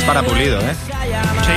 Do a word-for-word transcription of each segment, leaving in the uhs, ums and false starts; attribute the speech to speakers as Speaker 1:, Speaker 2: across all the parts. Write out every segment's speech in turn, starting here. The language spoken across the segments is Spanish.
Speaker 1: es para Pulido, ¿eh?
Speaker 2: Sí.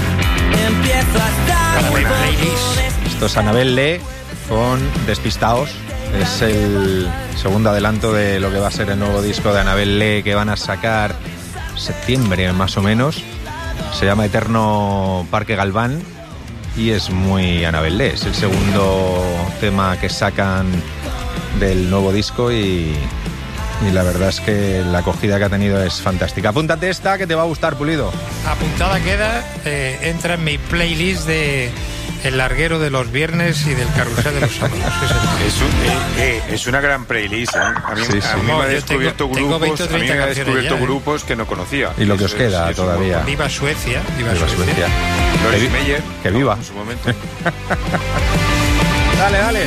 Speaker 2: Buena playlist.
Speaker 1: Esto es Anabel Lee con Despistaos. Es el segundo adelanto de lo que va a ser el nuevo disco de Anabel Lee que van a sacar septiembre más o menos. Se llama Eterno Parque Galván y es muy Anabel Lee. Es el segundo tema que sacan del nuevo disco y, y la verdad es que la acogida que ha tenido es fantástica. Apúntate esta que te va a gustar, Pulido.
Speaker 2: Apuntada queda, eh, entra en mi playlist de El Larguero de los viernes y del Carrusel de los sábados.
Speaker 3: Es, un, eh, eh, es una gran playlist, ¿eh? A mí,
Speaker 1: Sí, sí.
Speaker 3: a mí
Speaker 2: No,
Speaker 3: me ha
Speaker 2: yo
Speaker 3: descubierto
Speaker 2: tengo- tengo
Speaker 3: grupos,
Speaker 2: veinte o
Speaker 3: a mí me
Speaker 2: treinta
Speaker 3: ha
Speaker 2: canciones
Speaker 3: descubierto
Speaker 2: ya, ¿eh?
Speaker 3: grupos que no conocía.
Speaker 1: Y lo que
Speaker 3: Eso
Speaker 1: os queda
Speaker 3: es- es un
Speaker 1: todavía.
Speaker 3: montón.
Speaker 2: Viva Suecia, viva,
Speaker 1: Viva
Speaker 2: Suecia.
Speaker 1: Suecia.
Speaker 3: Loris
Speaker 1: Que vi-
Speaker 3: Meyer,
Speaker 1: que viva.
Speaker 3: en su momento.
Speaker 1: Dale, dale.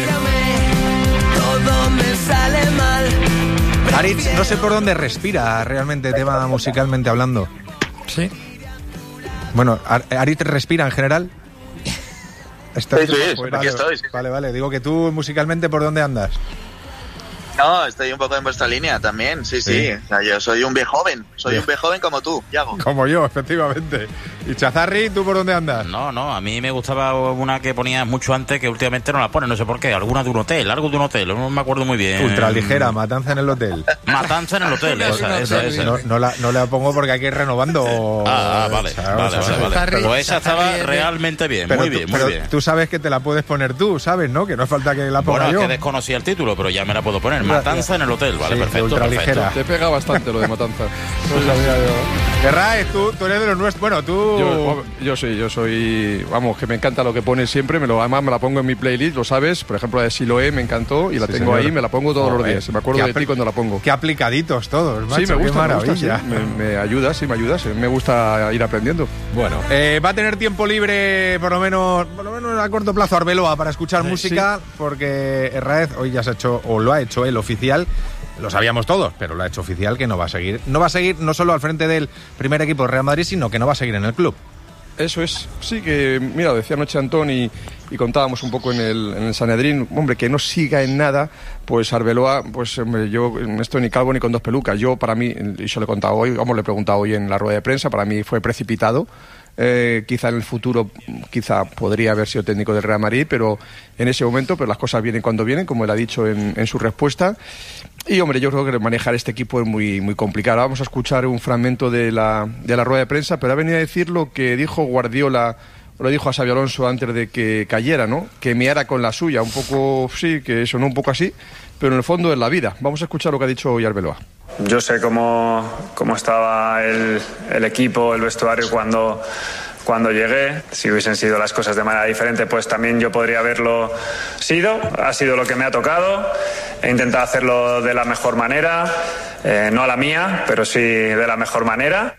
Speaker 4: Todo me sale mal.
Speaker 1: Aritz, no sé por dónde respira realmente, tema musicalmente hablando.
Speaker 2: Sí.
Speaker 1: Bueno, Ar- Aritz respira en general. ¿Estás-
Speaker 5: Sí, sí, sí,
Speaker 1: Vale,
Speaker 5: aquí estoy, sí, sí.
Speaker 1: Vale, vale. Digo que tú musicalmente, ¿por dónde andas?
Speaker 5: No, estoy un poco en vuestra línea también, sí, sí.
Speaker 1: Sí.
Speaker 5: O sea, yo soy un viejo joven, soy
Speaker 1: Bien.
Speaker 5: un viejo joven como tú, Yago.
Speaker 1: Como yo, efectivamente. Y Chazarri, ¿tú por dónde andas?
Speaker 6: No, no, a mí me gustaba una que ponías mucho antes que últimamente no la ponen, no sé por qué. Alguna de un hotel, algo de un hotel, no me acuerdo muy bien.
Speaker 1: Ultraligera, Matanza en el hotel.
Speaker 6: Matanza en el hotel, esa, esa, esa.
Speaker 1: No, no la, no la pongo porque hay que ir renovando.
Speaker 6: Ah, ah, vale,
Speaker 1: ¿sabes?
Speaker 6: vale,
Speaker 1: O sea,
Speaker 6: vale, vale.
Speaker 2: Chazarri-
Speaker 6: Pues esa estaba
Speaker 2: Chazarri es de-
Speaker 6: realmente bien,
Speaker 1: Pero
Speaker 6: muy
Speaker 1: tú-
Speaker 6: bien, muy
Speaker 1: pero
Speaker 6: bien.
Speaker 1: tú sabes que te la puedes poner tú, ¿sabes, no? Que no es falta que la ponga
Speaker 6: Bueno, es
Speaker 1: yo.
Speaker 6: que desconocía el título, pero ya me la puedo poner.
Speaker 1: Ya,
Speaker 6: Matanza
Speaker 1: ya.
Speaker 6: en el hotel, vale,
Speaker 1: Sí,
Speaker 6: perfecto,
Speaker 1: ultraligera.
Speaker 6: perfecto.
Speaker 7: Te pega bastante lo de Matanza.
Speaker 1: Herráez, tú, tú eres de los nuestros. Bueno, tú.
Speaker 7: Yo, yo soy, yo soy, vamos, que me encanta lo que pones siempre, me lo, además me la pongo en mi playlist, lo sabes, por ejemplo la de Siloé me encantó y la
Speaker 1: Sí,
Speaker 7: tengo
Speaker 1: señor.
Speaker 7: ahí, me la pongo todos
Speaker 1: Joder,
Speaker 7: los días, me acuerdo
Speaker 1: qué
Speaker 7: de ti
Speaker 1: apli-
Speaker 7: cuando la pongo.
Speaker 1: Qué aplicaditos todos, macho,
Speaker 7: Sí, me
Speaker 1: qué
Speaker 7: gusta, me gusta,
Speaker 1: maravilla.
Speaker 7: sí, me, me ayuda, sí, me ayuda, sí, me gusta ir aprendiendo.
Speaker 1: Bueno, eh, va a tener tiempo libre, por lo menos, por lo menos a corto plazo, Arbeloa para escuchar
Speaker 7: Sí,
Speaker 1: música, porque Herráez hoy ya se ha hecho, o lo ha hecho él oficial. Lo sabíamos todos, pero lo ha hecho oficial que no va a seguir. No va a seguir no solo al frente del primer equipo de Real Madrid, sino que no va a seguir en el club.
Speaker 7: Eso es, sí que, mira, decía anoche Antón y, y contábamos un poco en el, en el Sanedrín, hombre, que no siga en nada, pues Arbeloa, pues hombre, yo no estoy ni calvo ni con dos pelucas. Yo, para mí, y yo le he contado hoy, vamos, le he preguntado hoy en la rueda de prensa, para mí fue precipitado. Eh, quizá en el futuro quizá podría haber sido técnico del Real Madrid, pero en ese momento pues las cosas vienen cuando vienen, como él ha dicho en, en su respuesta. Y hombre, yo creo que manejar este equipo es muy, muy complicado. Vamos a escuchar un fragmento de la, de la rueda de prensa, pero ha venido a decir lo que dijo Guardiola, o lo dijo a Xabi Alonso antes de que cayera, ¿no? Que meara con la suya, un poco, sí, que sonó un poco así, pero en el fondo es la vida. Vamos a escuchar lo que ha dicho hoy Arbeloa.
Speaker 8: Yo sé cómo, cómo estaba el, el equipo, el vestuario cuando, cuando llegué. Si hubiesen sido las cosas de manera diferente, pues también yo podría haberlo sido. Ha sido lo que me ha tocado. He intentado hacerlo de la mejor manera, eh, no la mía, pero sí de la mejor manera.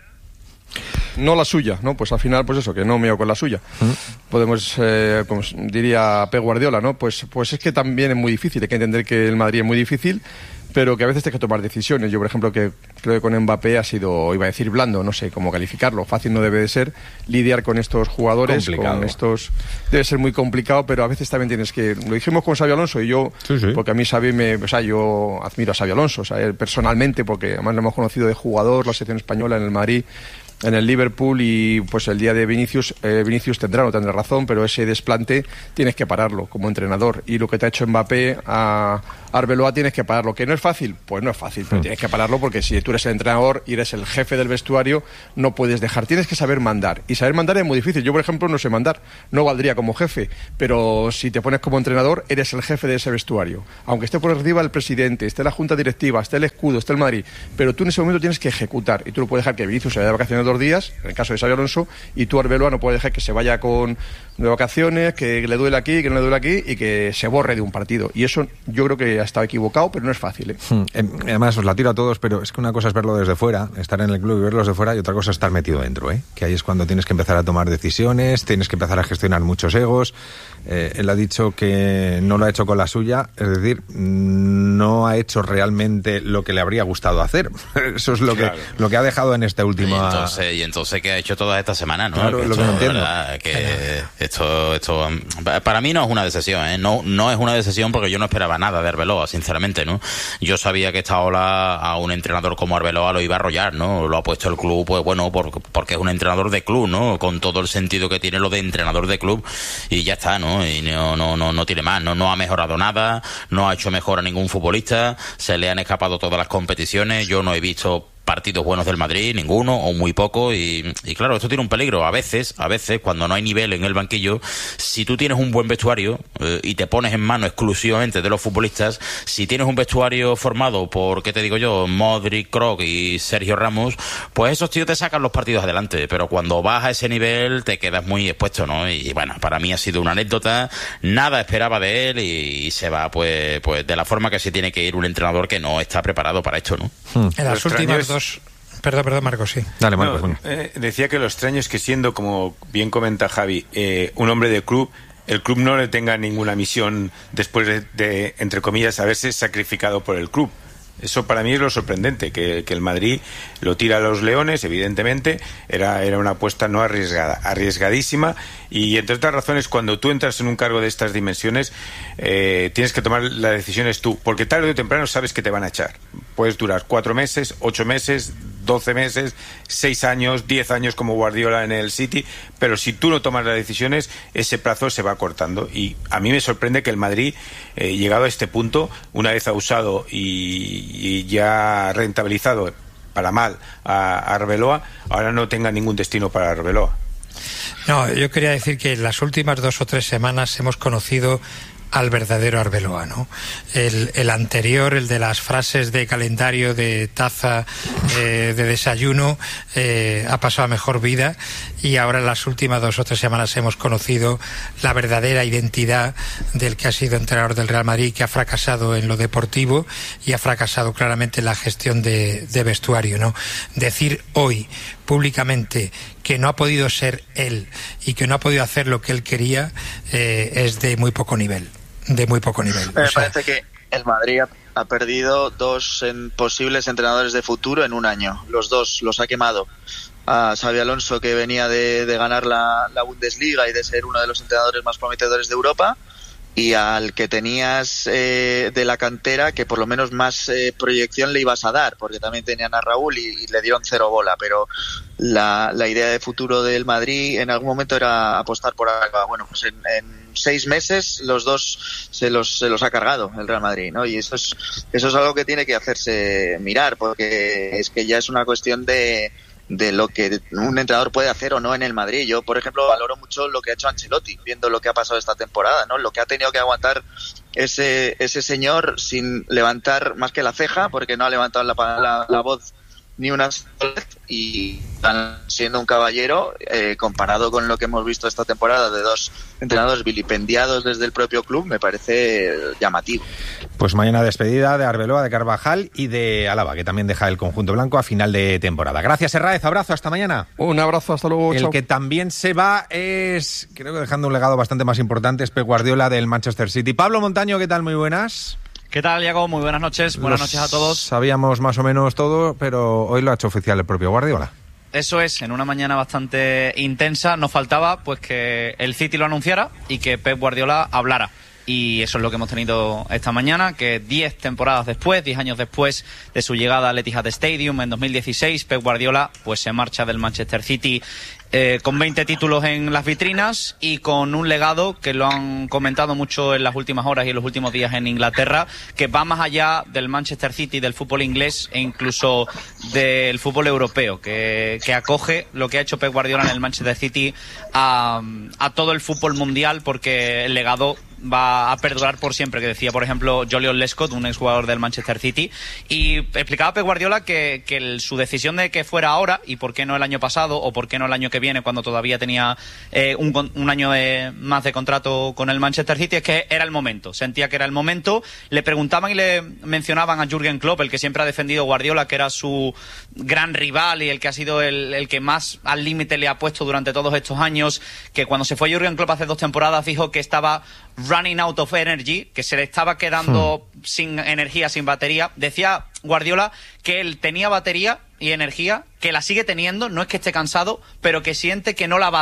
Speaker 7: No la suya, ¿no? Pues al final, pues eso, que no meo con la suya. Podemos, eh, como diría Pep Guardiola, ¿no? Pues, pues es que también es muy difícil, hay que entender que el Madrid es muy difícil, pero que a veces hay que tomar decisiones. Yo, por ejemplo, que creo que con Mbappé ha sido, iba a decir blando, no sé cómo calificarlo, fácil no debe de ser, lidiar con estos jugadores,
Speaker 1: Complicado.
Speaker 7: con estos, debe ser muy complicado, pero a veces también tienes que, lo dijimos con Xabi Alonso y yo,
Speaker 1: Sí, sí.
Speaker 7: porque a mí Xabi me, o sea, yo admiro a Xabi Alonso, o sea, él personalmente, porque además lo hemos conocido de jugador, la selección española en el Madrid, en el Liverpool, y pues el día de Vinicius, eh, Vinicius tendrá o no tendrá razón, pero ese desplante tienes que pararlo como entrenador, y lo que te ha hecho Mbappé a Arbeloa tienes que pararlo, que no es fácil, pues no es fácil, pero tienes que pararlo porque si tú eres el entrenador y eres el jefe del vestuario, no puedes dejar, tienes que saber mandar, y saber mandar es muy difícil. Yo, por ejemplo, no sé mandar, no valdría como jefe, pero si te pones como entrenador, eres el jefe de ese vestuario, aunque esté por arriba el presidente, esté la junta directiva, esté el escudo, esté el Madrid, pero tú en ese momento tienes que ejecutar, y tú no puedes dejar que Vinicius se vaya de vacaciones dos días, en el caso de Xabi Alonso, y tú, Arbeloa, no puedes dejar que se vaya con de vacaciones, que le duele aquí, que no le duele aquí, y que se borre de un partido, y eso yo creo que ha estado equivocado, pero no es fácil, ¿eh?
Speaker 1: Hmm. Eh, Además, os la tiro a todos, pero es que una cosa es verlo desde fuera, estar en el club y verlo desde fuera, y otra cosa es estar metido dentro, ¿eh? Que ahí es cuando tienes que empezar a tomar decisiones, tienes que empezar a gestionar muchos egos. eh, él ha dicho que no lo ha hecho con la suya, es decir, no ha hecho realmente lo que le habría gustado hacer. Eso es lo claro. que lo que ha dejado en esta última...
Speaker 6: Y entonces, y entonces ¿qué ha hecho toda esta semana? ¿No?
Speaker 1: Claro,
Speaker 6: que
Speaker 1: es lo
Speaker 6: esto,
Speaker 1: que no entiendo.
Speaker 6: ¿verdad? Que esto, esto, para mí no es una decisión, ¿eh? No, no es una decisión porque yo no esperaba nada de Arbeloa, sinceramente, ¿no? Yo sabía que esta ola a un entrenador como Arbeloa lo iba a arrollar, ¿no? Lo ha puesto el club, pues bueno, por, porque es un entrenador de club, ¿no? Con todo el sentido que tiene lo de entrenador de club, y ya está, ¿no? Y no, no, no, no tiene más, ¿no? No ha mejorado nada, no ha hecho mejor a ningún futbolista, se le han escapado todas las competiciones, yo no he visto partidos buenos del Madrid, ninguno o muy poco, y, y claro, esto tiene un peligro. A veces, a veces, cuando no hay nivel en el banquillo, si tú tienes un buen vestuario eh, y te pones en mano exclusivamente de los futbolistas, si tienes un vestuario formado por, ¿qué te digo yo?, Modric, Kroos y Sergio Ramos, pues esos tíos te sacan los partidos adelante, pero cuando vas a ese nivel te quedas muy expuesto, ¿no? Y bueno, para mí ha sido una anécdota, nada esperaba de él y, y se va pues, pues de la forma que se tiene que ir un entrenador que no está preparado para esto, ¿no?
Speaker 2: Hmm. En las últimas dos... Perdón, perdón, Marcos, sí.
Speaker 1: Dale, Marcos.
Speaker 3: No, eh, decía que lo extraño es que siendo, como bien comenta Javi, eh, un hombre de club, el club no le tenga ninguna misión después de, de, entre comillas, haberse sacrificado por el club. Eso para mí es lo sorprendente, que, que el Madrid lo tira a los leones, evidentemente, era, era una apuesta no arriesgada, arriesgadísima, y entre otras razones, cuando tú entras en un cargo de estas dimensiones, eh, tienes que tomar las decisiones tú, porque tarde o temprano sabes que te van a echar. Puedes durar cuatro meses, ocho meses, doce meses, seis años, diez años como Guardiola en el City, pero si tú no tomas las decisiones, ese plazo se va cortando, y a mí me sorprende que el Madrid, eh, llegado a este punto, una vez ha usado y y ya rentabilizado para mal a Arbeloa, ahora no tenga ningún destino para Arbeloa.
Speaker 2: No, yo quería decir que en las últimas dos o tres semanas hemos conocido al verdadero Arbeloa, ¿no? El, el anterior, el de las frases de calendario, de taza, eh, de desayuno, eh, ha pasado a mejor vida, y ahora en las últimas dos o tres semanas hemos conocido la verdadera identidad del que ha sido entrenador del Real Madrid, que ha fracasado en lo deportivo y ha fracasado claramente en la gestión de, de vestuario, ¿no? Decir hoy públicamente que no ha podido ser él y que no ha podido hacer lo que él quería, eh, es de muy poco nivel. De muy poco nivel.
Speaker 5: Me
Speaker 2: o sea,
Speaker 5: parece que el Madrid ha, ha perdido dos en posibles entrenadores de futuro en un año. Los dos los ha quemado. A Xabi Alonso, que venía de, de ganar la, la Bundesliga y de ser uno de los entrenadores más prometedores de Europa, y al que tenías eh, de la cantera, que por lo menos más eh, proyección le ibas a dar, porque también tenían a Raúl y, y le dieron cero bola, pero la, la idea de futuro del Madrid en algún momento era apostar por Alba. Bueno, pues en, en seis meses los dos se los se los ha cargado el Real Madrid, ¿no? Y eso es eso es algo que tiene que hacerse mirar, porque es que ya es una cuestión de de lo que un entrenador puede hacer o no en el Madrid. Yo, por ejemplo, valoro mucho lo que ha hecho Ancelotti, viendo lo que ha pasado esta temporada, ¿no? Lo que ha tenido que aguantar ese ese señor sin levantar más que la ceja, porque no ha levantado la, la, la voz ni una sola vez, y siendo un caballero, eh, comparado con lo que hemos visto esta temporada de dos entrenadores vilipendiados desde el propio club, me parece llamativo.
Speaker 1: Pues mañana despedida de Arbeloa, de Carvajal y de Alaba, que también deja el conjunto blanco a final de temporada. Gracias, Herráez, abrazo, hasta mañana.
Speaker 7: Un abrazo, hasta luego.
Speaker 1: El
Speaker 7: chao.
Speaker 1: que también se va es, creo que dejando un legado bastante más importante, es Pep Guardiola del Manchester City. Pablo Montaño, ¿qué tal? Muy buenas.
Speaker 9: ¿Qué tal, Iago? Muy buenas noches. Buenas
Speaker 1: Los
Speaker 9: noches a todos.
Speaker 1: Sabíamos más o menos todo, pero hoy lo ha hecho oficial el propio Guardiola.
Speaker 9: Eso es, en una mañana bastante intensa. Nos faltaba pues que el City lo anunciara y que Pep Guardiola hablara. Y eso es lo que hemos tenido esta mañana, que diez temporadas después, diez años después de su llegada al Etihad Stadium en dos mil dieciséis, Pep Guardiola pues se marcha del Manchester City eh, con veinte títulos en las vitrinas y con un legado que lo han comentado mucho en las últimas horas y en los últimos días en Inglaterra, que va más allá del Manchester City, del fútbol inglés e incluso del fútbol europeo, que, que acoge lo que ha hecho Pep Guardiola en el Manchester City a, a todo el fútbol mundial, porque el legado va a perdurar por siempre, que decía, por ejemplo, Jolion Lescott, un exjugador del Manchester City, y explicaba Pep Guardiola que, que el, su decisión de que fuera ahora, y por qué no el año pasado, o por qué no el año que que viene, cuando todavía tenía eh, un, un año de, más de contrato con el Manchester City, es que era el momento, sentía que era el momento. Le preguntaban y le mencionaban a Jürgen Klopp, el que siempre ha defendido Guardiola, que era su gran rival y el que ha sido el, el que más al límite le ha puesto durante todos estos años, que cuando se fue Jürgen Klopp hace dos temporadas dijo que estaba running out of energy, que se le estaba quedando hmm. sin energía, sin batería. Decía Guardiola que él tenía batería y energía, que la sigue teniendo, no es que esté cansado, pero que siente que no la va